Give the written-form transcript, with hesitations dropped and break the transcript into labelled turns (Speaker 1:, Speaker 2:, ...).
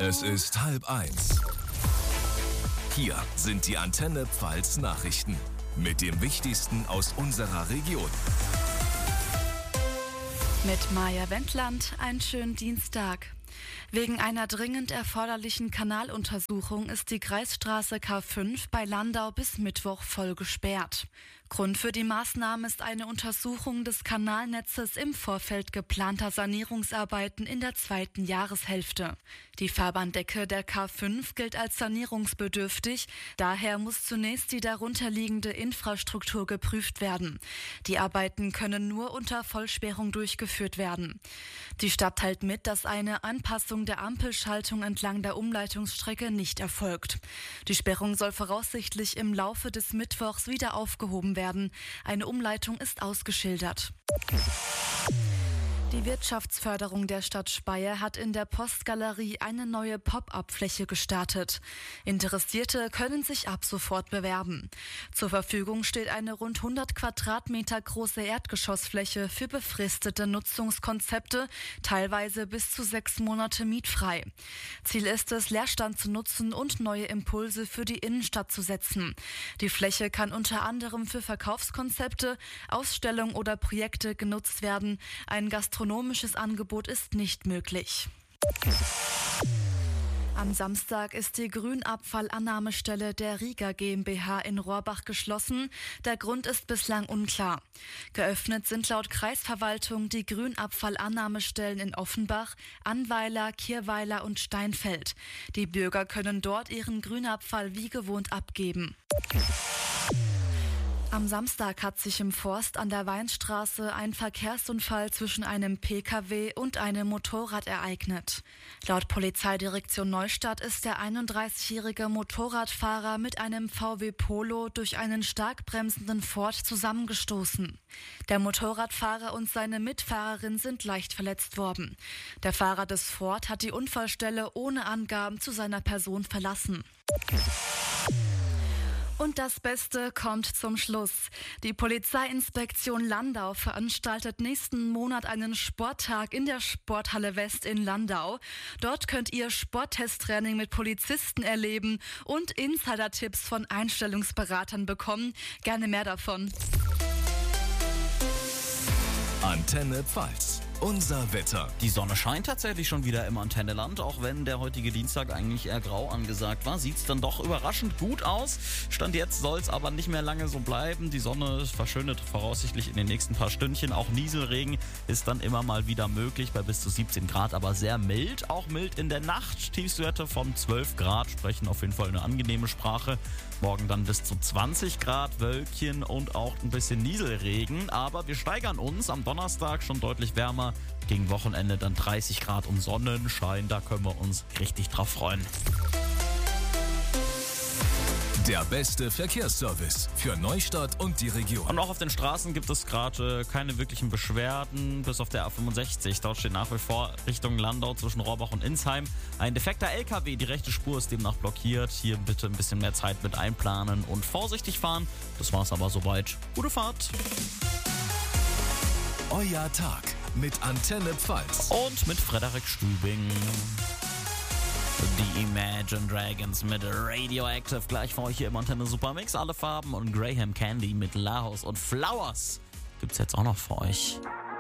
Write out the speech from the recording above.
Speaker 1: Es ist 12:30. Hier sind die Antenne Pfalz Nachrichten mit dem Wichtigsten aus unserer Region.
Speaker 2: Mit Maja Wendland, einen schönen Dienstag. Wegen einer dringend erforderlichen Kanaluntersuchung ist die Kreisstraße K5 bei Landau bis Mittwoch voll gesperrt. Grund für die Maßnahme ist eine Untersuchung des Kanalnetzes im Vorfeld geplanter Sanierungsarbeiten in der zweiten Jahreshälfte. Die Fahrbahndecke der K5 gilt als sanierungsbedürftig, daher muss zunächst die darunterliegende Infrastruktur geprüft werden. Die Arbeiten können nur unter Vollsperrung durchgeführt werden. Die Stadt teilt mit, dass eine Anpassung der Ampelschaltung entlang der Umleitungsstrecke nicht erfolgt. Die Sperrung soll voraussichtlich im Laufe des Mittwochs wieder aufgehoben werden. Eine Umleitung ist ausgeschildert. Die Wirtschaftsförderung der Stadt Speyer hat in der Postgalerie eine neue Pop-up-Fläche gestartet. Interessierte können sich ab sofort bewerben. Zur Verfügung steht eine rund 100 Quadratmeter große Erdgeschossfläche für befristete Nutzungskonzepte, teilweise bis zu 6 Monate mietfrei. Ziel ist es, Leerstand zu nutzen und neue Impulse für die Innenstadt zu setzen. Die Fläche kann unter anderem für Verkaufskonzepte, Ausstellungen oder Projekte genutzt werden. Ein gastronomisches Angebot ist nicht möglich. Am Samstag ist die Grünabfallannahmestelle der Riga GmbH in Rohrbach geschlossen. Der Grund ist bislang unklar. Geöffnet sind laut Kreisverwaltung die Grünabfallannahmestellen in Offenbach, Annweiler, Kirweiler und Steinfeld. Die Bürger können dort ihren Grünabfall wie gewohnt abgeben. Am Samstag hat sich im Forst an der Weinstraße ein Verkehrsunfall zwischen einem Pkw und einem Motorrad ereignet. Laut Polizeidirektion Neustadt ist der 31-jährige Motorradfahrer mit einem VW Polo durch einen stark bremsenden Ford zusammengestoßen. Der Motorradfahrer und seine Mitfahrerin sind leicht verletzt worden. Der Fahrer des Ford hat die Unfallstelle ohne Angaben zu seiner Person verlassen. Und das Beste kommt zum Schluss. Die Polizeiinspektion Landau veranstaltet nächsten Monat einen Sporttag in der Sporthalle West in Landau. Dort könnt ihr Sporttesttraining mit Polizisten erleben und Insider-Tipps von Einstellungsberatern bekommen. Gerne mehr davon.
Speaker 1: Antenne Pfalz. Unser Wetter.
Speaker 3: Die Sonne scheint tatsächlich schon wieder im Antenneland, auch wenn der heutige Dienstag eigentlich eher grau angesagt war, sieht's dann doch überraschend gut aus. Stand jetzt soll's aber nicht mehr lange so bleiben. Die Sonne verschönert voraussichtlich in den nächsten paar Stündchen. Auch Nieselregen ist dann immer mal wieder möglich bei bis zu 17 Grad, aber sehr mild. Auch mild in der Nacht. Tiefstwerte von 12 Grad sprechen auf jeden Fall eine angenehme Sprache. Morgen dann bis zu 20 Grad, Wölkchen und auch ein bisschen Nieselregen. Aber wir steigern uns am Donnerstag schon deutlich wärmer. Gegen Wochenende dann 30 Grad und Sonnenschein. Da können wir uns richtig drauf freuen.
Speaker 1: Der beste Verkehrsservice für Neustadt und die Region.
Speaker 3: Und auch auf den Straßen gibt es gerade keine wirklichen Beschwerden, bis auf der A65. Dort steht nach wie vor Richtung Landau zwischen Rohrbach und Insheim ein defekter LKW. Die rechte Spur ist demnach blockiert. Hier bitte ein bisschen mehr Zeit mit einplanen und vorsichtig fahren. Das war's aber soweit. Gute Fahrt.
Speaker 1: Euer Tag mit Antenne Pfalz.
Speaker 3: Und mit Frederik Stübing. Die Imagine Dragons mit Radioactive gleich für euch hier im Antenne Supermix. Alle Farben und Graham Candy mit Laos und Flowers gibt's jetzt auch noch für euch.